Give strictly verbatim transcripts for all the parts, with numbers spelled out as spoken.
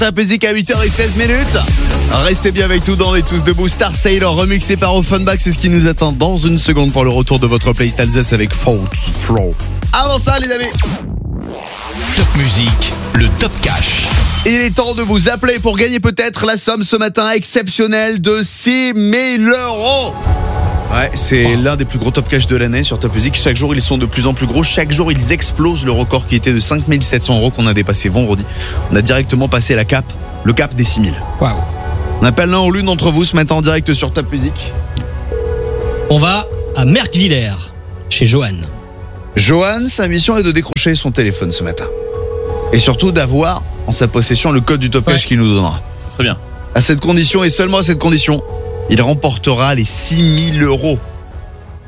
Top Music à huit heures seize minutes. Restez bien avec nous dans les Tous Debout. Star Sailor remixé par Offenbach, c'est ce qui nous attend dans une seconde pour le retour de votre playlist Alsace avec Fault Flow. Avant ça les amis, Top Music, le Top Cash. Il est temps de vous appeler pour gagner peut-être la somme ce matin exceptionnelle de six mille euros. Ouais, c'est l'un des plus gros top cash de l'année sur Top Music. Chaque jour, ils sont de plus en plus gros. Chaque jour, ils explosent le record qui était de cinq mille sept cents euros qu'on a dépassé vendredi. On a directement passé la cap, le cap des six mille. Waouh. On appelle l'un ou l'une d'entre vous ce matin en direct sur Top Music. On va à Mercquevillers, chez Johan. Johan, sa mission est de décrocher son téléphone ce matin. Et surtout d'avoir en sa possession le code du top cash ouais. qu'il nous donnera. Ce serait bien. À cette condition et seulement à cette condition, il remportera les six mille euros. Allô ?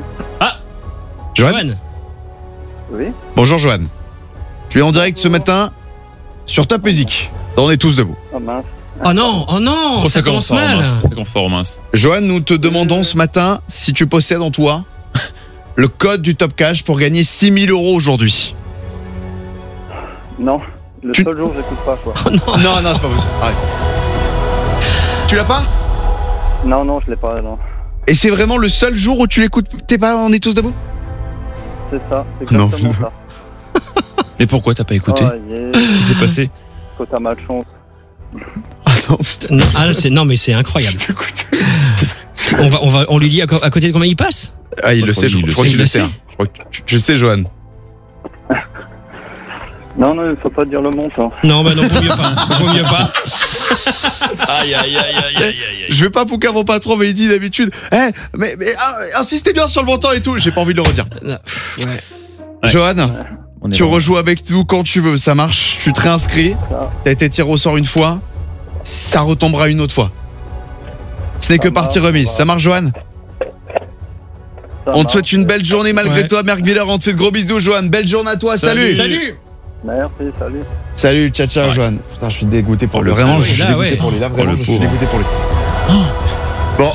Ah Johan ? Johan. Oui. Bonjour Johan. Tu es en direct ce matin sur Top Music. On est tous debout. Oh mince. Oh non, oh non, Oh, ça, ça commence fort, mal. mince. Ça commence fort, mince. Johan, nous te demandons ce matin si tu possèdes en toi le code du top cash pour gagner six mille euros aujourd'hui. Non, le Tu- seul jour j'écoute pas quoi. Oh non. Non, non, c'est pas possible. Arrête. Tu l'as pas ? Non, non, je l'ai pas, non. Et c'est vraiment le seul jour où tu l'écoutes. T'es pas, on est tous debout ? C'est ça, c'est exactement Non. ça. Mais pourquoi t'as pas écouté ? Oh, yeah. Qu'est-ce qui s'est passé ? Quand t'as malchance. Ah non, putain. Non, ah, c'est, non mais c'est incroyable. On va, on va, on lui dit à, co- à côté de combien il passe. Ah, il Je le crois sait, je, qu'il je le crois sait, qu'il il le le sait. sait. hein. Je crois que tu, tu le sais, Johan. Non, non, il faut pas dire le montant. Non, bah non, vaut mieux pas. Vaut mieux pas. Aïe, aïe, aïe, aïe, aïe, aïe. Je vais pas pouquer mon patron, mais il dit d'habitude Eh, mais, mais ah, insistez bien sur le montant et tout. J'ai pas envie de le redire. Non, pff, ouais. Ouais. Johan, On est tu bon. rejoues avec nous quand tu veux. Ça marche. Tu te réinscris. Ça, T'as été tiré au sort une fois. Ça retombera une autre fois. Ce n'est que Ça partie marche, remise. ça Ça marche, Johan ? ça On te marche. souhaite une belle journée malgré Ouais. toi, Mercquevillers. On te fait de gros bisous, Johan. Belle journée à toi. Salut. Salut. Salut. Merci, salut. Salut, ciao, ciao, Ouais. Johan. Putain, je suis dégoûté pour Oh, lui. le Vraiment, pauvre. je suis Là, dégoûté ouais. pour lui. Là, vraiment, Oh, le je suis pauvre. dégoûté pour lui. Bon.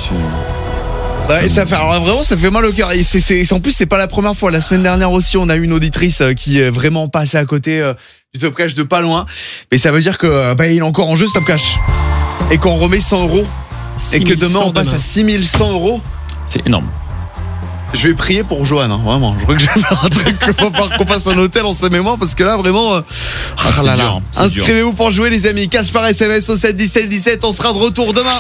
Ouais, ça fait, alors vraiment, ça fait mal au cœur. Et c'est, c'est, en plus, c'est pas la première fois. La semaine dernière aussi, on a eu une auditrice euh, qui est vraiment passée à côté euh, du top cash de pas loin. Mais ça veut dire que euh, bah, il est encore en jeu ce top cash. Et qu'on remet cent euros. Et que demain, on passe à six mille cent euros. C'est énorme. Je vais prier pour Johan, hein, vraiment. Je crois que je vais faire un truc qu'il va falloir qu'on fasse un hôtel en sa mémoire parce que là, vraiment. euh, Ah, ah c'est là là. dur, c'est Inscrivez-vous pour jouer, les amis. Cash par S M S au sept dix-sept dix-sept. On sera de retour demain.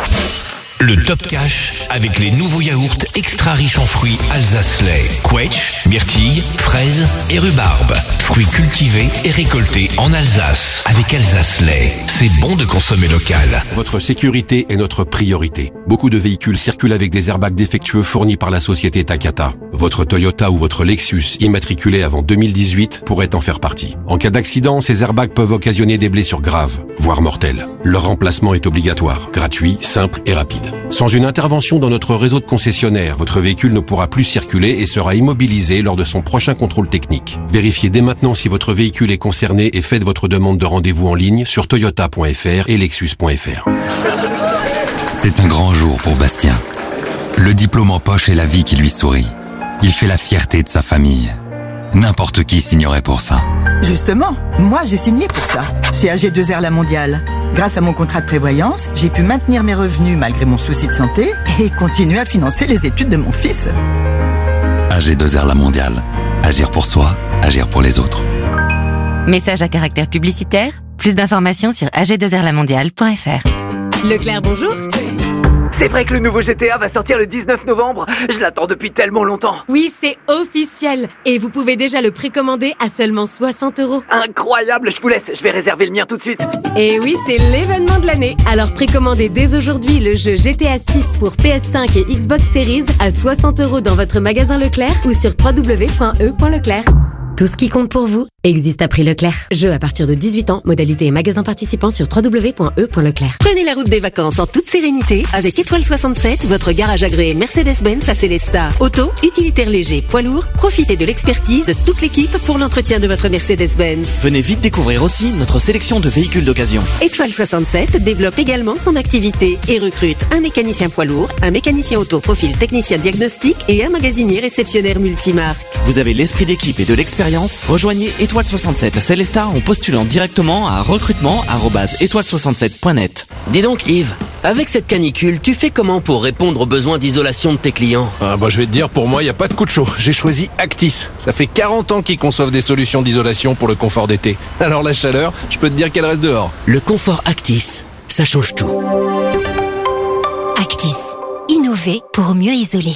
Le Top Cash avec les nouveaux yaourts extra riches en fruits Alsace-Lait, Quetch, myrtille, fraises et rhubarbe. Fruits cultivés et récoltés en Alsace avec Alsace-Lait. C'est bon de consommer local. Votre sécurité est notre priorité. Beaucoup de véhicules circulent avec des airbags défectueux fournis par la société Takata. Votre Toyota ou votre Lexus immatriculé avant deux mille dix-huit pourrait en faire partie. En cas d'accident, ces airbags peuvent occasionner des blessures graves, voire mortelles. Leur remplacement est obligatoire, gratuit, simple et rapide. Sans une intervention dans notre réseau de concessionnaires, votre véhicule ne pourra plus circuler et sera immobilisé lors de son prochain contrôle technique. Vérifiez dès maintenant si votre véhicule est concerné et faites votre demande de rendez-vous en ligne sur toyota point f r et lexus point f r. C'est un grand jour pour Bastien. Le diplôme en poche et la vie qui lui sourit. Il fait la fierté de sa famille. N'importe qui signerait pour ça. Justement, moi j'ai signé pour ça, chez A G deux R La Mondiale. Grâce à mon contrat de prévoyance, j'ai pu maintenir mes revenus malgré mon souci de santé et continuer à financer les études de mon fils. A G deux R La Mondiale. Agir pour soi, agir pour les autres. Message à caractère publicitaire. Plus d'informations sur a g deux r la mondiale point f r. Leclerc, bonjour. C'est vrai que le nouveau G T A va sortir le dix-neuf novembre. Je l'attends depuis tellement longtemps. Oui, c'est officiel. Et vous pouvez déjà le précommander à seulement soixante euros. Incroyable, je vous laisse, je vais réserver le mien tout de suite. Et oui, c'est l'événement de l'année. Alors précommandez dès aujourd'hui le jeu G T A six pour P S cinq et Xbox Series à soixante euros dans votre magasin Leclerc ou sur w w w point e point leclerc. Tout ce qui compte pour vous existe à prix Leclerc. Jeu à partir de dix-huit ans, modalité et magasin participant sur w w w point e point leclerc. Prenez la route des vacances en toute sérénité avec Étoile soixante-sept, votre garage agréé Mercedes-Benz à Célestat. Auto, utilitaire léger, poids lourd, profitez de l'expertise de toute l'équipe pour l'entretien de votre Mercedes-Benz. Venez vite découvrir aussi notre sélection de véhicules d'occasion. Étoile soixante-sept développe également son activité et recrute un mécanicien poids lourd, un mécanicien auto profil technicien diagnostic et un magasinier réceptionnaire multimarque. Vous avez l'esprit d'équipe et de l'expérience, rejoignez Étoile Étoile soixante-sept Célestat en postulant directement à recrutement arobase étoile soixante-sept point net. Dis donc Yves, avec cette canicule, tu fais comment pour répondre aux besoins d'isolation de tes clients ? Ah bah je vais te dire, pour moi, il n'y a pas de coup de chaud. J'ai choisi Actis. Ça fait quarante ans qu'ils conçoivent des solutions d'isolation pour le confort d'été. Alors la chaleur, je peux te dire qu'elle reste dehors. Le confort Actis, ça change tout. Actis, innover pour mieux isoler.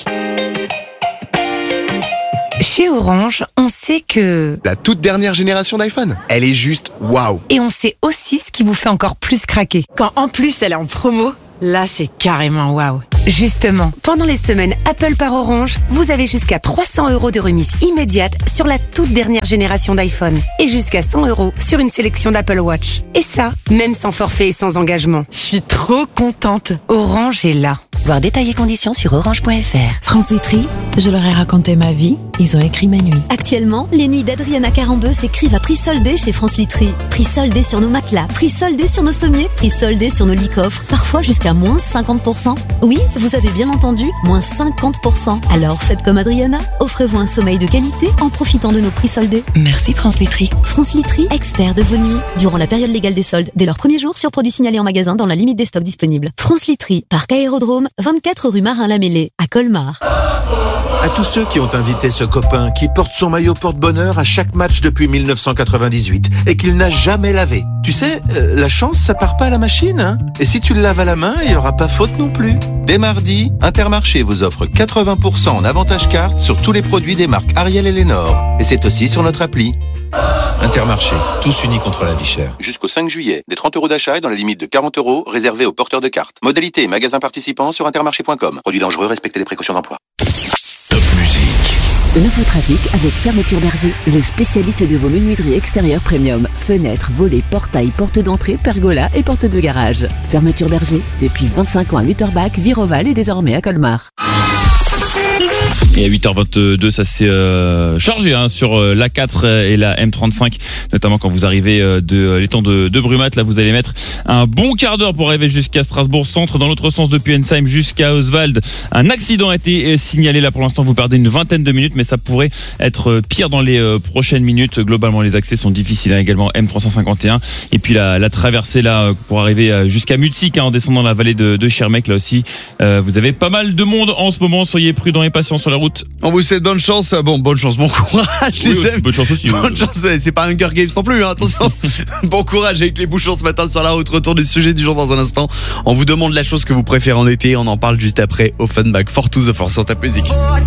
Chez Orange, on sait que... La toute dernière génération d'iPhone, elle est juste waouh. Et on sait aussi ce qui vous fait encore plus craquer. Quand en plus elle est en promo, là c'est carrément waouh. Justement, pendant les semaines Apple par Orange, vous avez jusqu'à trois cents euros de remise immédiate sur la toute dernière génération d'iPhone. Et jusqu'à cent euros sur une sélection d'Apple Watch. Et ça, même sans forfait et sans engagement. Je suis trop contente. Orange est là. Voir détails et conditions sur orange point f r. France Litry, je leur ai raconté ma vie, ils ont écrit ma nuit. Actuellement, les nuits d'Adriana Carambeu s'écrivent à prix soldé chez France Litry. Prix soldé sur nos matelas, prix soldé sur nos sommiers, prix soldé sur nos lits coffres, parfois jusqu'à moins cinquante pour cent. Oui, vous avez bien entendu, moins cinquante pour cent. Alors faites comme Adriana, offrez-vous un sommeil de qualité en profitant de nos prix soldés. Merci France Litry. France Litry, expert de vos nuits. Durant la période légale des soldes, dès leur premier jour sur produits signalés en magasin dans la limite des stocks disponibles. France Litry, parc Aérodrome, vingt-quatre rue Marin-Lamellé, à Colmar. À tous ceux qui ont invité ce copain qui porte son maillot porte-bonheur à chaque match depuis mille neuf cent quatre-vingt-dix-huit et qu'il n'a jamais lavé. Tu sais, euh, la chance, ça part pas à la machine, hein. Et si tu le laves à la main, il y aura pas faute non plus. Dès mardi, Intermarché vous offre quatre-vingts pour cent en avantage carte sur tous les produits des marques Ariel et Lénore. Et c'est aussi sur notre appli. Intermarché, tous unis contre la vie chère. Jusqu'au cinq juillet, des trente euros d'achat et dans la limite de quarante euros réservés aux porteurs de cartes. Modalité et magasins participants sur intermarché point com. Produits dangereux, respectez les précautions d'emploi. Top musique. L'infotrafic avec Fermeture Berger, le spécialiste de vos menuiseries extérieures premium. Fenêtres, volets, portails, portes d'entrée, pergolas et portes de garage. Fermeture Berger, depuis vingt-cinq ans à Lutterbach, Viroval et désormais à Colmar. Et à huit heures vingt-deux, ça s'est euh, chargé hein, sur euh, l'A quatre et la M trente-cinq, notamment quand vous arrivez euh, de l'étang de, de Brumath. Là, vous allez mettre un bon quart d'heure pour arriver jusqu'à Strasbourg Centre. Dans l'autre sens, depuis Ensheim jusqu'à Oswald, un accident a été signalé. Là, pour l'instant, vous perdez une vingtaine de minutes, mais ça pourrait être pire dans les euh, prochaines minutes. Globalement, les accès sont difficiles. Hein, également M trois cent cinquante et un. Et puis la, la traversée là pour arriver jusqu'à Mutzig hein, en descendant la vallée de, de Schirmeck. Là aussi, euh, vous avez pas mal de monde en ce moment. Soyez prudents et patients sur la route. On vous souhaite bonne chance. Bon, bonne chance, bon courage. Oui, oui, bonne chance aussi. Bonne chance, c'est pas Hunger Games non plus, hein, attention. Bon courage avec les bouchons ce matin sur la route. Retour du sujet du jour dans un instant. On vous demande la chose que vous préférez en été. On en parle juste après. Offenbach, For to the Force sur ta musique.